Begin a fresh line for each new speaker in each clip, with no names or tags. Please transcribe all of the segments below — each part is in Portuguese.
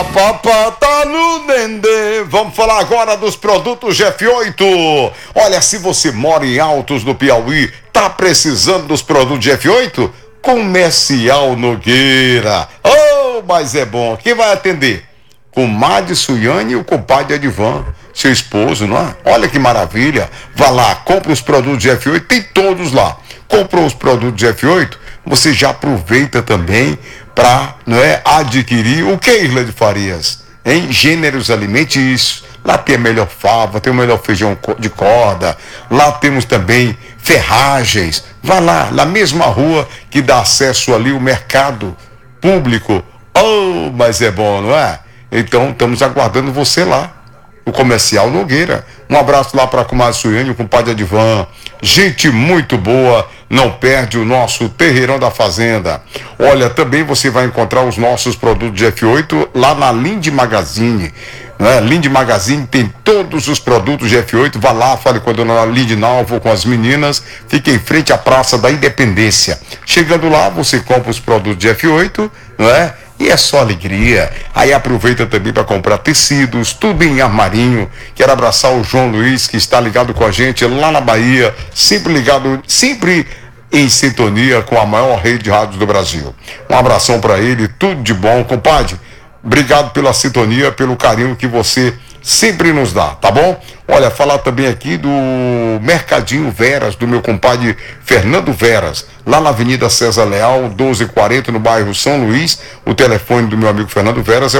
Papá tá no dendê. Vamos falar agora dos produtos F8. Olha, se você mora em Altos do Piauí, tá precisando dos produtos F8? Comercial Nogueira. Oh, mas é bom. Quem vai atender? Comadre Suiane e o compadre Adivan, seu esposo, não é? Olha que maravilha. Vá lá, compra os produtos de F8, tem todos lá. Comprou os produtos de F8, você já aproveita também para, não é, adquirir o que, Isla de Farias? Em gêneros alimentícios. Lá tem a melhor fava, tem o melhor feijão de corda. Lá temos também ferragens. Vá lá, na mesma rua que dá acesso ali o mercado público. Oh, mas é bom, não é? Então, estamos aguardando você lá, o Comercial Nogueira. Um abraço lá para a comadre Suiane, o compadre Adivan. Gente muito boa, não perde o nosso Terreirão da Fazenda. Olha, também você vai encontrar os nossos produtos de F8 lá na Linde Magazine. Né? Linde Magazine tem todos os produtos de F8. Vá lá, fale com a dona Linde Nalvo, com as meninas. Fique em frente à Praça da Independência. Chegando lá, você compra os produtos de F8, não é? E é só alegria. Aí aproveita também para comprar tecidos, tudo em armarinho. Quero abraçar o João Luiz, que está ligado com a gente lá na Bahia, sempre ligado, sempre em sintonia com a maior rede de rádios do Brasil. Um abração para ele, tudo de bom, compadre. Obrigado pela sintonia, pelo carinho que você sempre nos dá, tá bom? Olha, falar também aqui do Mercadinho Veras, do meu compadre Fernando Veras, lá na Avenida César Leal, 1240, no bairro São Luís. O telefone do meu amigo Fernando Veras é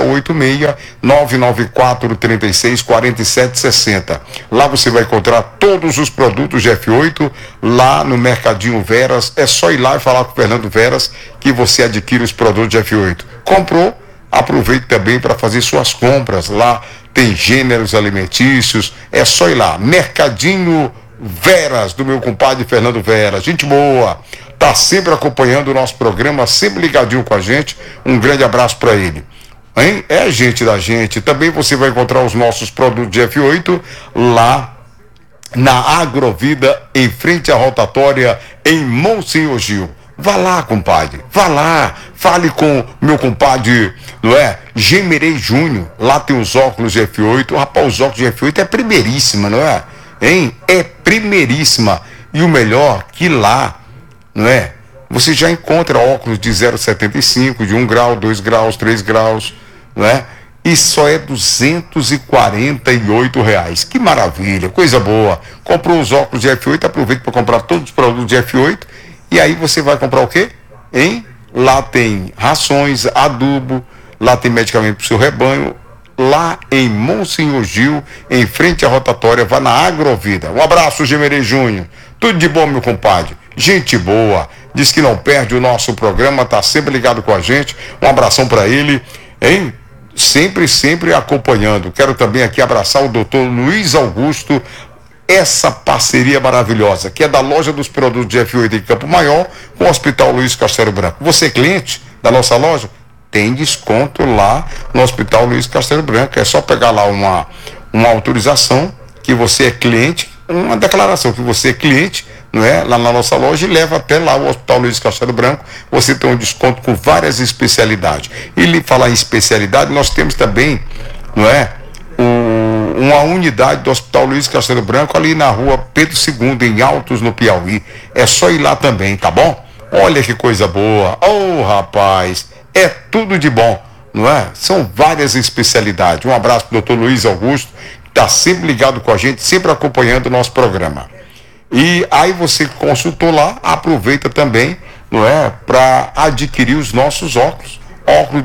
86-994-36-4760. Lá você vai encontrar todos os produtos de F8, lá no Mercadinho Veras. É só ir lá e falar com o Fernando Veras que você adquire os produtos de F8. Comprou? Aproveite também para fazer suas compras. Lá tem gêneros alimentícios, é só ir lá. Mercadinho Veras, do meu compadre Fernando Veras, gente boa, tá sempre acompanhando o nosso programa, sempre ligadinho com a gente. Um grande abraço para ele, hein? É gente da gente. Também você vai encontrar os nossos produtos de F8 lá na Agrovida, em frente à rotatória, em Monsenhor Gil. Vá lá, compadre, vá lá, fale com meu compadre, não é? Gemerei Júnior, lá tem os óculos de F8, rapaz, os óculos de F8 é primeiríssima, não é? Hein? É primeiríssima, e o melhor que lá, não é? Você já encontra óculos de 0,75, de 1 grau, 2 graus, 3 graus, não é? E só é R$248. Que maravilha, coisa boa. Comprou os óculos de F8, aproveita para comprar todos os produtos de F8. E aí você vai comprar o quê? Hein? Lá tem rações, adubo, lá tem medicamento para o seu rebanho, lá em Monsenhor Gil, em frente à rotatória, vá na Agrovida. Um abraço, Gemerei Júnior. Tudo de bom, meu compadre. Gente boa. Diz que não perde o nosso programa, tá sempre ligado com a gente. Um abração para ele, hein? Sempre acompanhando. Quero também aqui abraçar o doutor Luiz Augusto, essa parceria maravilhosa, que é da loja dos produtos de F8 em Campo Maior, com o Hospital Luiz Castelo Branco. Você é cliente da nossa loja? Tem desconto lá no Hospital Luiz Castelo Branco. É só pegar lá uma autorização que você é cliente, uma declaração que você é cliente, não é? Lá na nossa loja, e leva até lá o Hospital Luiz Castelo Branco. Você tem um desconto com várias especialidades. E lhe falar em especialidade, nós temos também, não é? Uma unidade do Hospital Luiz Castelo Branco ali na rua Pedro II, em Altos, no Piauí. É só ir lá também, tá bom? Olha que coisa boa. Oh, rapaz, é tudo de bom, não é? São várias especialidades. Um abraço pro doutor Luiz Augusto, que está sempre ligado com a gente, sempre acompanhando o nosso programa. E aí você consultou lá, aproveita também, não é? Para adquirir os nossos óculos. Óculos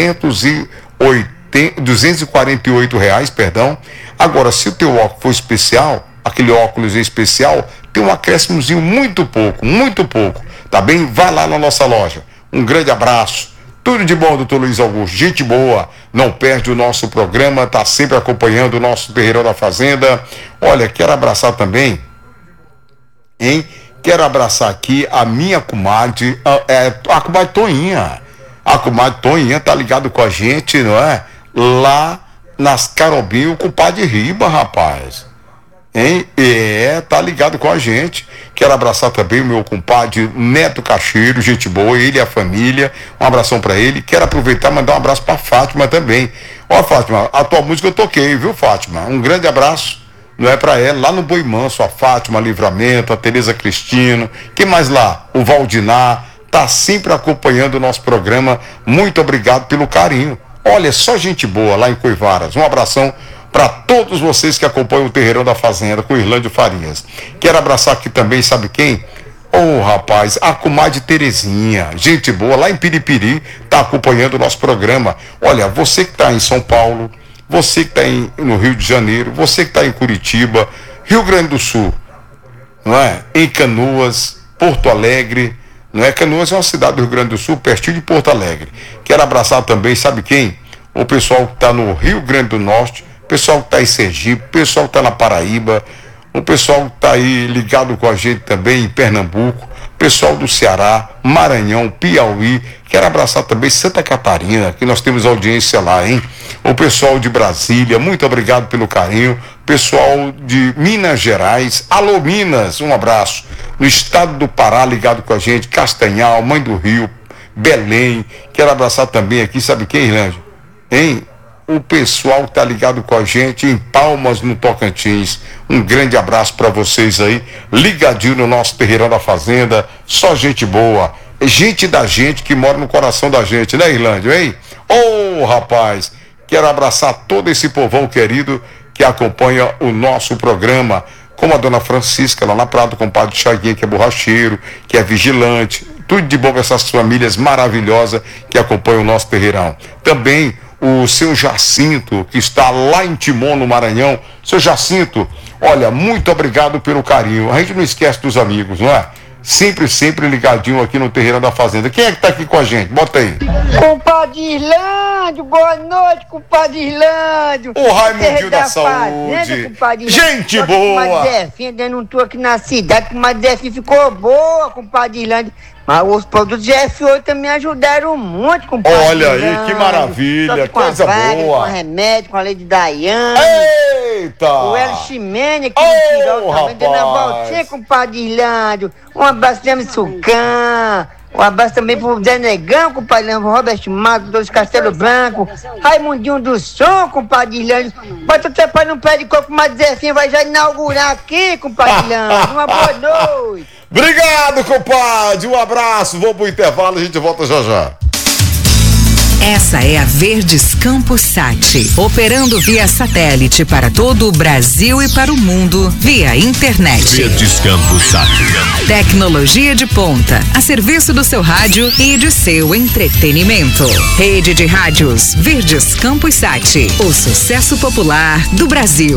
R$248, perdão. Agora, se o teu óculos for especial, aquele óculos especial, tem um acréscimozinho muito pouco, tá bem? Vai lá na nossa loja. Um grande abraço. Tudo de bom, doutor Luiz Augusto. Gente boa, não perde o nosso programa, tá sempre acompanhando o nosso Terreirão da Fazenda. Olha, quero abraçar também, hein? Quero abraçar aqui a minha comadre, a comadre Toinha. A comadre Toinha tá ligado com a gente, não é? Lá nas Carobinhas, o compadre Riba, rapaz. Hein? Tá ligado com a gente. Quero abraçar também o meu compadre Neto Cacheiro, gente boa, ele e a família. Um abração pra ele. Quero aproveitar e mandar um abraço pra Fátima também. Ó, Fátima, a tua música eu toquei, viu, Fátima? Um grande abraço, não é pra ela, lá no Boi Manso, a Fátima Livramento, a Tereza Cristino, quem mais lá? O Valdinar, tá sempre acompanhando o nosso programa. Muito obrigado pelo carinho. Olha, só gente boa lá em Coivaras. Um abração para todos vocês que acompanham o Terreirão da Fazenda com Irlândio Farias. Quero abraçar aqui também, sabe quem? Rapaz, a comadre Terezinha, gente boa, lá em Piripiri, tá acompanhando o nosso programa. Olha, você que tá em São Paulo, você que tá no Rio de Janeiro, você que tá em Curitiba, Rio Grande do Sul, não é? Em Canoas, Porto Alegre, não é? Canoas é uma cidade do Rio Grande do Sul, pertinho de Porto Alegre. Quero abraçar também, sabe quem? O pessoal que tá no Rio Grande do Norte, o pessoal que está em Sergipe, o pessoal que está na Paraíba, o pessoal que está aí ligado com a gente também em Pernambuco, o pessoal do Ceará, Maranhão, Piauí. Quero abraçar também Santa Catarina, que nós temos audiência lá, hein? O pessoal de Brasília, muito obrigado pelo carinho. Pessoal de Minas Gerais, alô Minas, um abraço. No estado do Pará, ligado com a gente, Castanhal, Mãe do Rio, Belém. Quero abraçar também aqui, sabe quem, Irlândio? Hein? O pessoal que tá ligado com a gente em Palmas, no Tocantins. Um grande abraço para vocês aí, ligadinho no nosso Terreirão da Fazenda. Só gente boa, gente da gente que mora no coração da gente, né, Irlândio, hein? Rapaz, quero abraçar todo esse povão querido que acompanha o nosso programa, como a dona Francisca lá na Prado, com o padre Chaguinha, que é borracheiro, que é vigilante. Tudo de bom para essas famílias maravilhosas que acompanham o nosso terreirão. Também o seu Jacinto, que está lá em Timon, no Maranhão. Seu Jacinto, olha, muito obrigado pelo carinho. A gente não esquece dos amigos, não é? Sempre ligadinho aqui no Terreirão da Fazenda. Quem é que tá aqui com a gente? Bota aí.
Compadre Irlândio, boa noite, compadre Irlândio.
O Raimundinho da Saúde. Gente boa.
Compadre Zefinha, ainda não tô aqui na cidade, compadre Zefinha ficou boa, compadre Irlândio. Mas os produtos GF8 também ajudaram muito, compadre.
Olha aí, que maravilha, coisa boa.
Com remédio, com a Lady Daiane.
Eita!
O El Ximene aqui no Tirol também, dando a voltinha, compadre Irlândio. Um abraço pro Sucan. Um abraço também pro Zé Negão, compadre Irlândio, Robert Mato, Doutor Castelo Branco, Raimundinho do Som, compadre Irlândio. Bota o trepar no pé de coco, mas Zefinha vai já inaugurar aqui, compadre Irlândio. Uma boa noite.
Obrigado, compadre. Um abraço. Vamos pro intervalo, a gente volta já.
Essa é a Verdes Campos Sat, operando via satélite para todo o Brasil e para o mundo via internet.
Verdes Campos Sat.
Tecnologia de ponta, a serviço do seu rádio e de seu entretenimento. Rede de rádios Verdes Campos Sat, o sucesso popular do Brasil.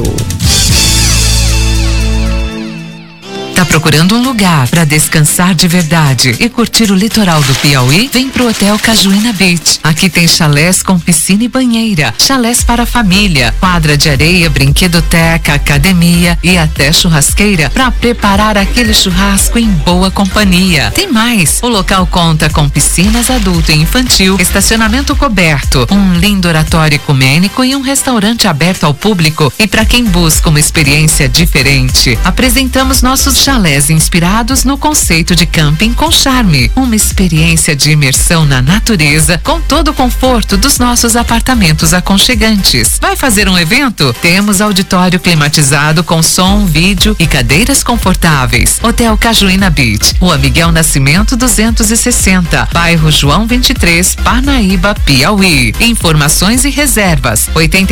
Tá procurando um lugar para descansar de verdade e curtir o litoral do Piauí? Vem pro Hotel Cajuína Beach. Aqui tem chalés com piscina e banheira, chalés para a família, quadra de areia, brinquedoteca, academia e até churrasqueira para preparar aquele churrasco em boa companhia. Tem mais, o local conta com piscinas adulto e infantil, estacionamento coberto, um lindo oratório ecumênico e um restaurante aberto ao público. E para quem busca uma experiência diferente, apresentamos nossos chalés inspirados no conceito de camping com charme, uma experiência de imersão na natureza com todo o conforto dos nossos apartamentos aconchegantes. Vai fazer um evento? Temos auditório climatizado com som, vídeo e cadeiras confortáveis. Hotel Cajuína Beach, Rua Miguel Nascimento 260, bairro João 23, Parnaíba, Piauí. Informações e reservas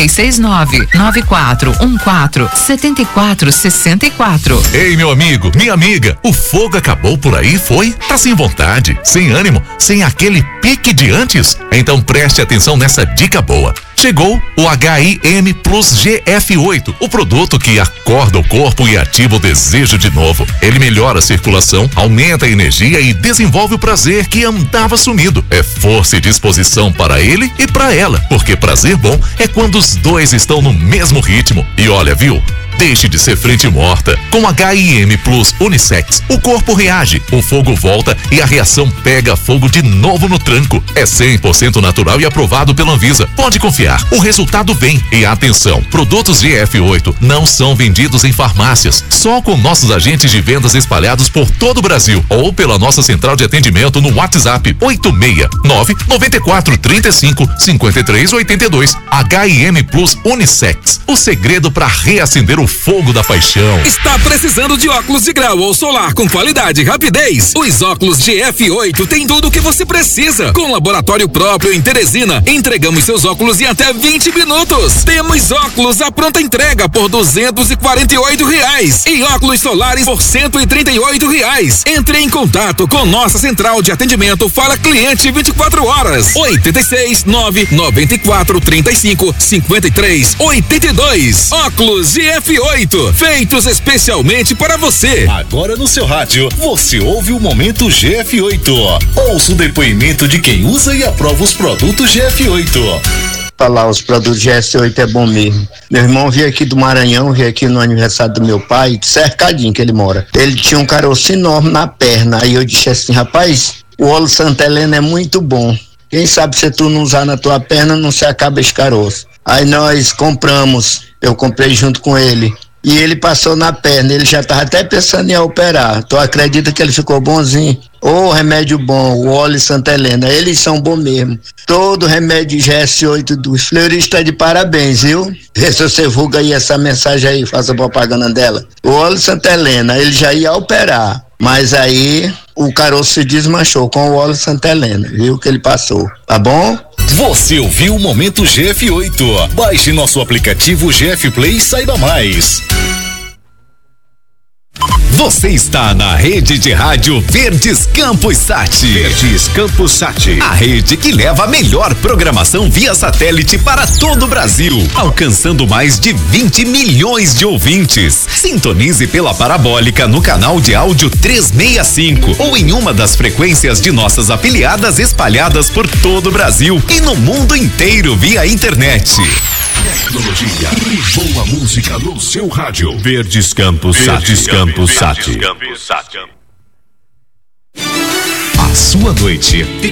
869-9414-7464.
Ei, meu amigo, minha amiga, o fogo acabou por aí, foi? Tá sem vontade, sem ânimo, sem aquele pique de antes? Então preste atenção nessa dica boa. Chegou o HIM Plus GF8, o produto que acorda o corpo e ativa o desejo de novo. Ele melhora a circulação, aumenta a energia e desenvolve o prazer que andava sumido. É força e disposição para ele e para ela, porque prazer bom é quando os dois estão no mesmo ritmo. E olha, viu? Deixe de ser frente morta. Com HIM Plus Unissex, o corpo reage, o fogo volta e a reação pega fogo de novo no tranco. É 100% natural e aprovado pela Anvisa. Pode confiar, o resultado vem. E atenção, produtos GF8 não são vendidos em farmácias, só com nossos agentes de vendas espalhados por todo o Brasil ou pela nossa central de atendimento no WhatsApp 869-9435-5382. HIM Plus Unissex, o segredo para reacender o fogo da paixão.
Está precisando de óculos de grau ou solar com qualidade e rapidez? Os óculos GF8 tem tudo o que você precisa. Com laboratório próprio em Teresina, entregamos seus óculos em até 20 minutos. Temos óculos à pronta entrega por R$248 e óculos solares por R$138. Entre em contato com nossa central de atendimento Fala Cliente 24 horas. 86-994-35-53-82. Óculos GF8, feitos especialmente para você.
Agora no seu rádio, você ouve o Momento GF8. Ouça o depoimento de quem usa e aprova os produtos GF8.
Falar, os produtos GF8 é bom mesmo. Meu irmão veio aqui do Maranhão, veio aqui no aniversário do meu pai, cercadinho que ele mora. Ele tinha um caroço enorme na perna. Aí eu disse assim, rapaz, o óleo Santa Helena é muito bom. Quem sabe se tu não usar na tua perna, não se acaba esse caroço. Aí nós compramos, eu comprei junto com ele. E ele passou na perna, ele já estava até pensando em operar. Tu acredita que ele ficou bonzinho? Ô, remédio bom, o óleo Santa Helena, eles são bons mesmo. Todo remédio GS8 dos fleuristas de parabéns, viu? Vê se você divulga aí essa mensagem aí, faça propaganda dela. O óleo Santa Helena, ele já ia operar, mas aí o caroço se desmanchou com o óleo Santa Helena, viu que ele passou, tá bom?
Você ouviu o Momento GF8. Baixe nosso aplicativo GF Play e saiba mais. Você está na rede de rádio Verdes Campos Sat.
Verdes Campos Sat.
A rede que leva a melhor programação via satélite para todo o Brasil, alcançando mais de 20 milhões de ouvintes. Sintonize pela parabólica no canal de áudio 365 ou em uma das frequências de nossas afiliadas espalhadas por todo o Brasil e no mundo inteiro via internet.
Tecnologia e boa música no seu rádio. Verdes Campos Sat. A sua noite